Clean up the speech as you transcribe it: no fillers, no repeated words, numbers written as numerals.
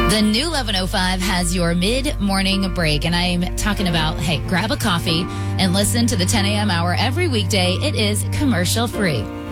The new 1105 has your mid-morning break, and I'm talking about, hey, grab a coffee and listen to the 10 a.m. hour every weekday. It is commercial free.